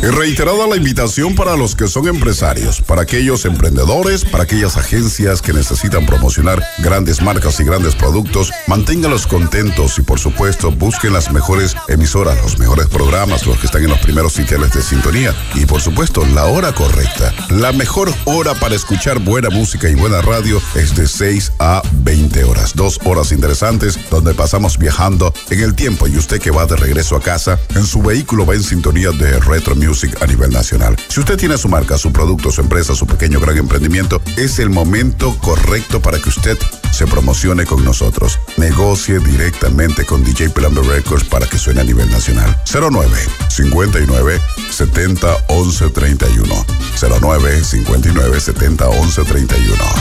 Y reiterada la invitación para los que son empresarios, para aquellos emprendedores, para aquellas agencias que necesitan promocionar grandes marcas y grandes productos, manténgalos contentos y por supuesto busquen las mejores emisoras, los mejores programas, los que están en los primeros sitiales de sintonía y por supuesto la hora correcta. La mejor hora para escuchar buena música y buena radio es de 6 a 20 horas. 2 horas interesantes donde pasamos viajando en el tiempo y usted que va de regreso a casa, en su vehículo va en sintonía de Retro Music a nivel nacional. Si usted tiene su marca, su producto, su empresa, su pequeño gran emprendimiento, es el momento correcto para que usted se promocione con nosotros. Negocie directamente con DJ Pelambre Records para que suene a nivel nacional. 09-59-70-11-31. 09-59-70-11-31.